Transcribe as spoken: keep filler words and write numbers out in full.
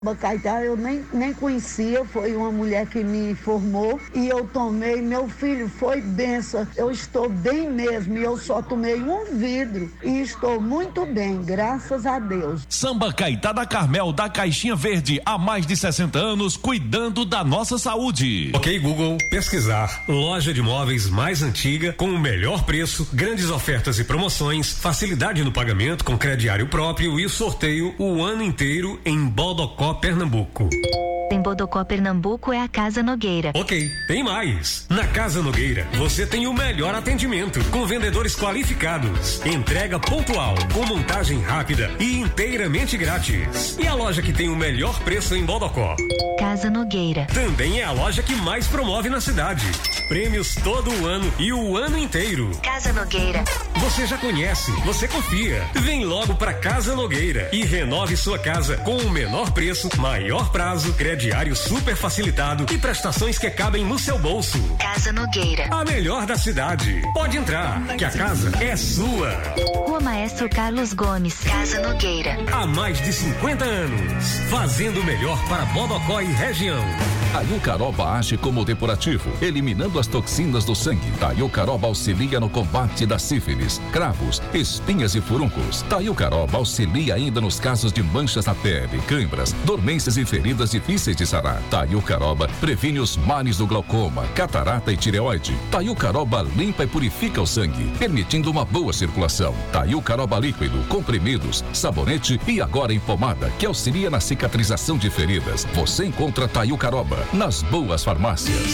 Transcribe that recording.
Bacaitá eu nem, nem conhecia, foi uma mulher que me informou e eu tomei, meu filho, foi benção, eu estou bem mesmo e eu só tomei um vidro e estou muito bem, graças a Deus. Sambacaitá da Carmel, da Caixinha Verde, há mais de sessenta anos, cuidando da nossa saúde. Ok, Google, pesquisar, loja de móveis mais antiga, com o melhor preço, grandes ofertas e promoções, facilidade no pagamento com crediário próprio e sorteio o ano inteiro em Bodocó, Pernambuco. Em Bodocó, Pernambuco, é a Casa Nogueira. Ok, tem mais. Na Casa Nogueira, você tem o melhor atendimento, com vendedores qualificados, entrega pontual, com montagem rápida e inteiramente grátis. E a loja que tem o melhor preço em Bodocó? Casa Nogueira. Também é a loja que mais promove na cidade. Prêmios todo o ano e o ano inteiro. Casa Nogueira. Você já conhece, você confia. Vem logo pra Casa Nogueira e renove sua casa com o menor preço, maior prazo, crediário super facilitado e prestações que cabem no seu bolso. Casa Nogueira. A melhor da cidade. Pode entrar, que a casa é sua. Rua Maestro Carlos Gomes. Casa Nogueira. Há mais de cinquenta anos, fazendo o melhor para Bodocó e região. Taiucaroba age como depurativo, eliminando as toxinas do sangue. Taiucaroba auxilia no combate da sífilis, cravos, espinhas e furuncos. Taiucaroba auxilia ainda nos casos de manchas na pele, câimbras, dormências e feridas difíceis de sarar. Taiucaroba previne os males do glaucoma, catarata e tireoide. Taiucaroba limpa e purifica o sangue, permitindo uma boa circulação. Taiucaroba líquido, comprimidos, sabonete e agora em pomada, que auxilia na cicatrização de feridas. Você encontra Taiucaroba nas boas farmácias.